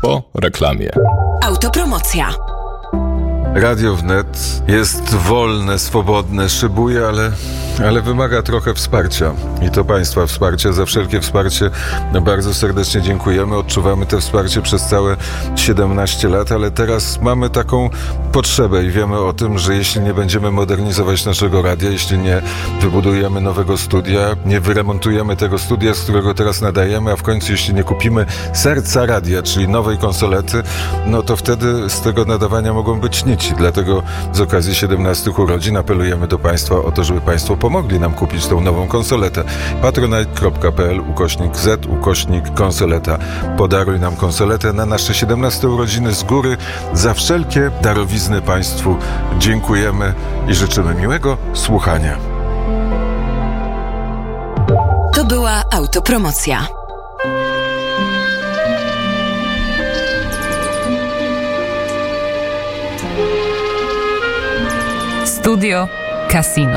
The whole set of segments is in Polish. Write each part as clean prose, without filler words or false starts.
Po reklamie. Autopromocja. Radio Wnet jest wolne, swobodne, szybuje, ale wymaga trochę wsparcia. I to Państwa wsparcie. Za wszelkie wsparcie bardzo serdecznie dziękujemy. Odczuwamy to wsparcie przez całe 17 lat, ale teraz mamy taką potrzebę i wiemy o tym, że jeśli nie będziemy modernizować naszego radia, jeśli nie wybudujemy nowego studia, nie wyremontujemy tego studia, z którego teraz nadajemy, a w końcu jeśli nie kupimy serca radia, czyli nowej konsolety, no to wtedy z tego nadawania mogą być nici. Dlatego z okazji 17 urodzin apelujemy do Państwa o to, żeby Państwo pomogli nam kupić tą nową konsoletę. patronite.pl/z/konsoleta. Podaruj nam konsoletę na nasze 17 urodziny z góry. Za wszelkie darowizny Państwu dziękujemy i życzymy miłego słuchania. To była autopromocja. Studio Casino.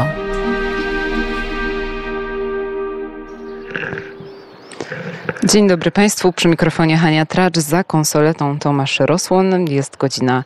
Dzień dobry Państwu, przy mikrofonie Hania Tracz, za konsoletą Tomasz Rosłon. Jest godzina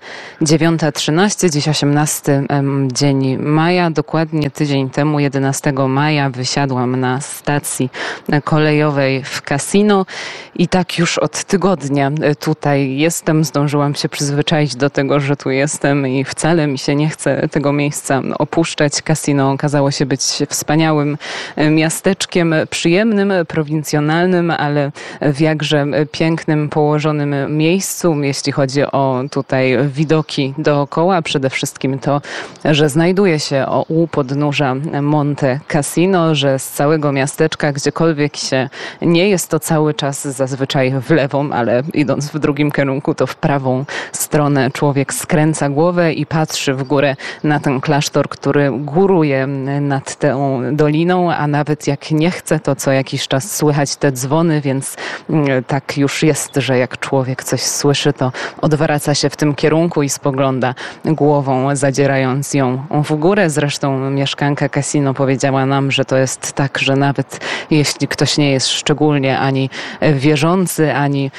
9:13, dziś 18 dzień maja. Dokładnie tydzień temu, 11 maja, wysiadłam na stacji kolejowej w Casino i tak już od tygodnia tutaj jestem. Zdążyłam się przyzwyczaić do tego, że tu jestem i wcale mi się nie chce tego miejsca opuszczać. Casino okazało się być wspaniałym miasteczkiem, przyjemnym, prowincjonalnym, ale w jakże pięknym, położonym miejscu, jeśli chodzi o tutaj widoki dookoła. Przede wszystkim to, że znajduje się u podnóża Monte Cassino, że z całego miasteczka, gdziekolwiek się nie jest, to cały czas zazwyczaj w lewą, ale idąc w drugim kierunku, to w prawą stronę człowiek skręca głowę i patrzy w górę na ten klasztor, który góruje nad tą doliną, a nawet jak nie chce, to co jakiś czas słychać te dzwony, więc tak już jest, że jak człowiek coś słyszy, to odwraca się w tym kierunku i spogląda głową, zadzierając ją w górę. Zresztą mieszkanka Casino powiedziała nam, że to jest tak, że nawet jeśli ktoś nie jest szczególnie ani wierzący, ani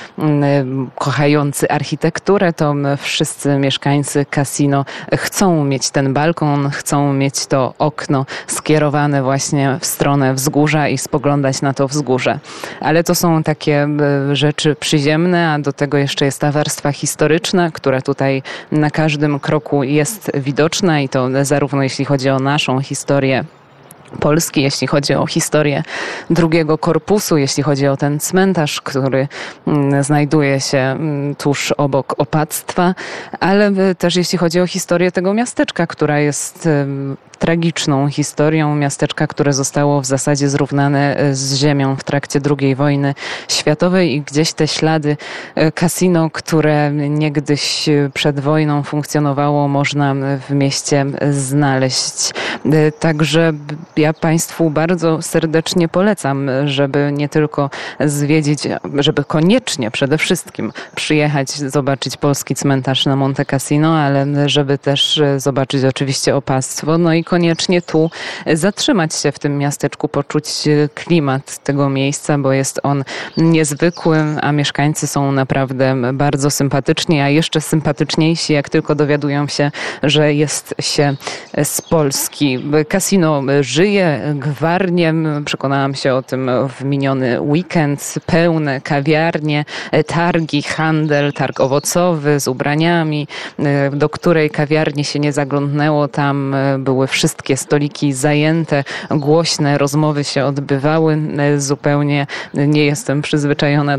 kochający architekturę, to wszyscy mieszkańcy Casino chcą mieć ten balkon, chcą mieć to okno skierowane właśnie w stronę wzgórza i spoglądać na to wzgórze. Ale to są takie rzeczy przyziemne, a do tego jeszcze jest ta warstwa historyczna, która tutaj na każdym kroku jest widoczna i to zarówno jeśli chodzi o naszą historię Polski, jeśli chodzi o historię drugiego korpusu, jeśli chodzi o ten cmentarz, który znajduje się tuż obok opactwa, ale też jeśli chodzi o historię tego miasteczka, która jest tragiczną historią miasteczka, które zostało w zasadzie zrównane z ziemią w trakcie II wojny światowej i gdzieś te ślady Casino, które niegdyś przed wojną funkcjonowało, można w mieście znaleźć. Także ja Państwu bardzo serdecznie polecam, żeby nie tylko zwiedzić, żeby koniecznie przede wszystkim przyjechać, zobaczyć polski cmentarz na Monte Cassino, ale żeby też zobaczyć oczywiście opactwo, no i koniecznie tu zatrzymać się w tym miasteczku, poczuć klimat tego miejsca, bo jest on niezwykły, a mieszkańcy są naprawdę bardzo sympatyczni, a jeszcze sympatyczniejsi, jak tylko dowiadują się, że jest się z Polski. Casino żyje, gwarnie. Przekonałam się o tym w miniony weekend. Pełne kawiarnie, targi, handel, targ owocowy z ubraniami, do której kawiarni się nie zaglądnęło. Tam były wszystkie stoliki zajęte, głośne rozmowy się odbywały. Zupełnie nie jestem przyzwyczajona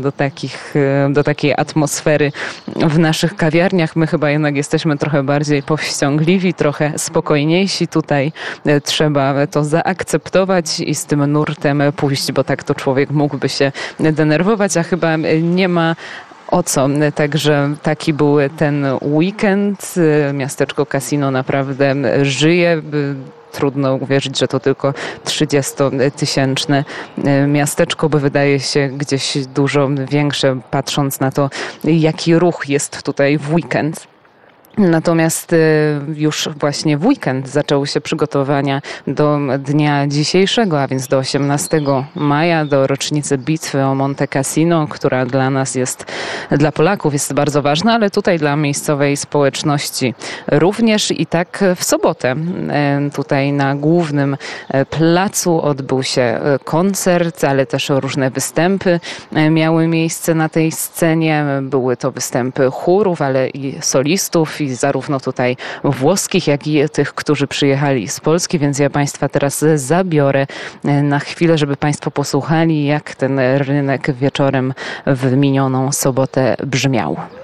do takiej atmosfery w naszych kawiarniach. My chyba jednak jesteśmy trochę bardziej powściągliwi, trochę spokojniejsi. Tutaj trzeba to zaakceptować i z tym nurtem pójść, bo tak to człowiek mógłby się denerwować, a chyba nie ma o co. Także taki był ten weekend. Miasteczko Casino naprawdę żyje. Trudno uwierzyć, że to tylko 30-tysięczne miasteczko, bo wydaje się gdzieś dużo większe, patrząc na to, jaki ruch jest tutaj w weekend. Natomiast już właśnie w weekend zaczęły się przygotowania do dnia dzisiejszego, a więc do 18 maja, do rocznicy bitwy o Monte Cassino, która dla nas dla Polaków jest bardzo ważna, ale tutaj dla miejscowej społeczności również. I tak w sobotę tutaj na głównym placu odbył się koncert, ale też różne występy miały miejsce na tej scenie. Były to występy chórów, ale i solistów, i zarówno tutaj włoskich, jak i tych, którzy przyjechali z Polski, więc ja Państwa teraz zabiorę na chwilę, żeby Państwo posłuchali, jak ten rynek wieczorem w minioną sobotę brzmiał.